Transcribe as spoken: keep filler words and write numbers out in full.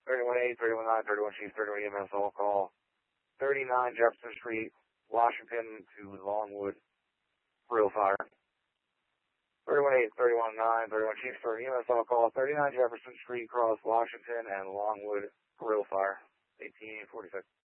thirty-one eight, thirty-one nine, thirty-one Chief, thirty-one E M S, all call. thirty-nine Jefferson Street, Washington to Longwood, real fire. thirty-one eight, thirty-one nine, thirty-one Chief, thirty E M S, all call. thirty-nine Jefferson Street, cross Washington and Longwood, real fire. eighteen forty-six.